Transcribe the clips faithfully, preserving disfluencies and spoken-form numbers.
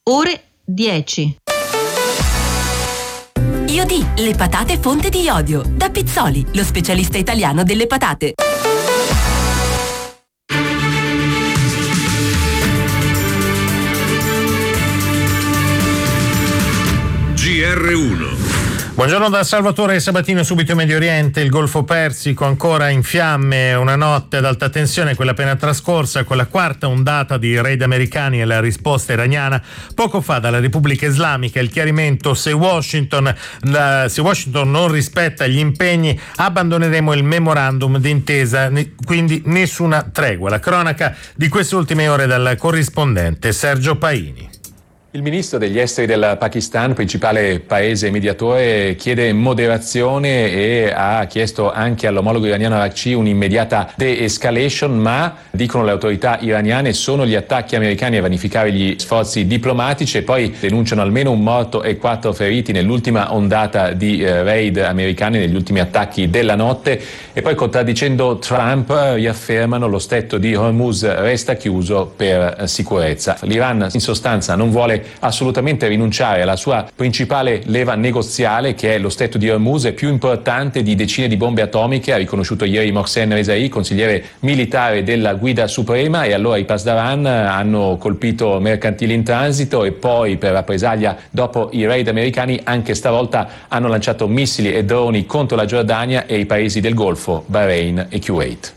ore dieci. Iodì, le patate fonte di iodio. Da Pizzoli, lo specialista italiano delle patate. G R uno. Buongiorno da Salvatore Sabatino. Subito in Medio Oriente, il Golfo Persico ancora in fiamme, una notte ad alta tensione, quella appena trascorsa, con la quarta ondata di raid americani e la risposta iraniana. Poco fa dalla Repubblica Islamica il chiarimento: se Washington, la, se Washington non rispetta gli impegni, abbandoneremo il memorandum d'intesa, quindi nessuna tregua. La cronaca di queste ultime ore dal corrispondente Sergio Paini. Il ministro degli esteri del Pakistan, principale paese mediatore, chiede moderazione e ha chiesto anche all'omologo iraniano Araghchi un'immediata de-escalation, ma, dicono le autorità iraniane, sono gli attacchi americani a vanificare gli sforzi diplomatici, e poi denunciano almeno un morto e quattro feriti nell'ultima ondata di eh, raid americani, negli ultimi attacchi della notte, e poi, contraddicendo Trump, riaffermano lo stretto di Hormuz resta chiuso per eh, sicurezza. L'Iran in sostanza non vuole assolutamente rinunciare alla sua principale leva negoziale, che è lo stretto di Hormuz, è più importante di decine di bombe atomiche, ha riconosciuto ieri Mohsen Rezaei, consigliere militare della Guida Suprema. E allora i Pasdaran hanno colpito mercantili in transito e poi, per rappresaglia dopo i raid americani, anche stavolta hanno lanciato missili e droni contro la Giordania e i paesi del Golfo, Bahrain e Kuwait.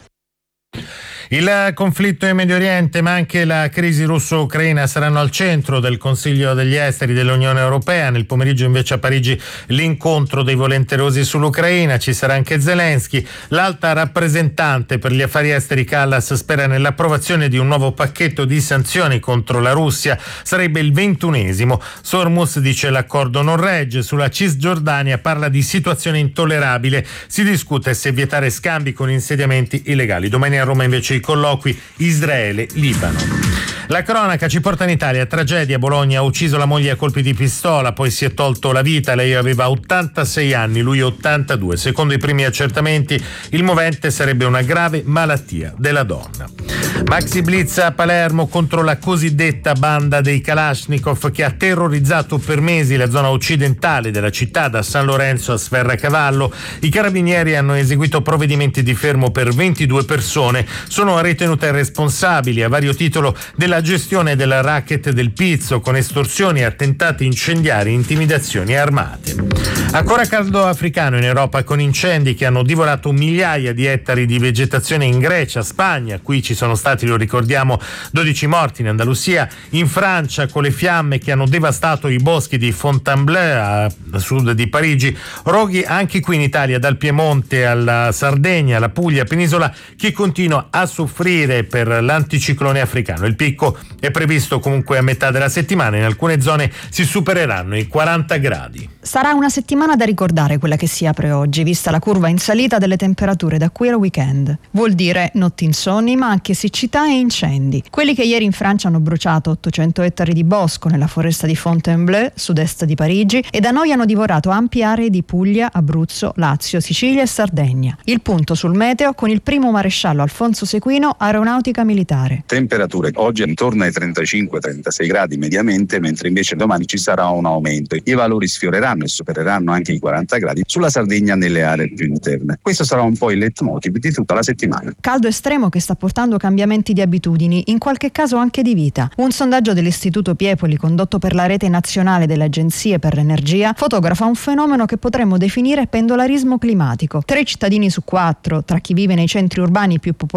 Il conflitto in Medio Oriente, ma anche la crisi russo-ucraina saranno al centro del Consiglio degli Esteri dell'Unione Europea. Nel pomeriggio invece a Parigi l'incontro dei volenterosi sull'Ucraina. Ci sarà anche Zelensky. L'alta rappresentante per gli affari esteri Kallas spera nell'approvazione di un nuovo pacchetto di sanzioni contro la Russia. Sarebbe il ventunesimo. Su Hormuz dice l'accordo non regge. Sulla Cisgiordania parla di situazione intollerabile. Si discute se vietare scambi con insediamenti illegali. Domani a Roma invece i colloqui Israele-Libano. La cronaca ci porta in Italia. Tragedia: Bologna, ha ucciso la moglie a colpi di pistola, poi si è tolto la vita. Lei aveva ottantasei anni, lui ottantadue. Secondo i primi accertamenti il movente sarebbe una grave malattia della donna. Maxi blitz a Palermo contro la cosiddetta banda dei Kalashnikov, che ha terrorizzato per mesi la zona occidentale della città, da San Lorenzo a Sferracavallo. I carabinieri hanno eseguito provvedimenti di fermo per ventidue persone. Sono ritenute responsabili a vario titolo della gestione del racket del pizzo, con estorsioni, attentati incendiari, intimidazioni armate. Ancora caldo africano in Europa, con incendi che hanno divorato migliaia di ettari di vegetazione in Grecia, Spagna. Qui ci sono stati, lo ricordiamo, dodici morti. In Andalusia, in Francia, con le fiamme che hanno devastato i boschi di Fontainebleau a sud di Parigi. Roghi anche qui in Italia, dal Piemonte alla Sardegna, alla Puglia, penisola che continua a soffrire per l'anticiclone africano. Il picco è previsto comunque a metà della settimana. In alcune zone si supereranno i quaranta gradi. Sarà una settimana da ricordare quella che si apre oggi, vista la curva in salita delle temperature da qui al weekend. Vuol dire notti insonni, ma anche siccità e incendi. Quelli che ieri in Francia hanno bruciato ottocento ettari di bosco nella foresta di Fontainebleau, sud-est di Parigi, e da noi hanno divorato ampie aree di Puglia, Abruzzo, Lazio, Sicilia e Sardegna. Il punto sul meteo con il primo maresciallo Alfonso Sequino, Aeronautica Militare. Temperature oggi intorno ai trentacinque trentasei gradi mediamente, mentre invece domani ci sarà un aumento. I valori sfioreranno e supereranno anche i quaranta gradi sulla Sardegna nelle aree più interne. Questo sarà un po' il leitmotiv di tutta la settimana. Caldo estremo che sta portando cambiamenti di abitudini, in qualche caso anche di vita. Un sondaggio dell'Istituto Piepoli, condotto per la rete nazionale delle agenzie per l'energia, fotografa un fenomeno che potremmo definire pendolarismo climatico. Tre cittadini su quattro, tra chi vive nei centri urbani più popolari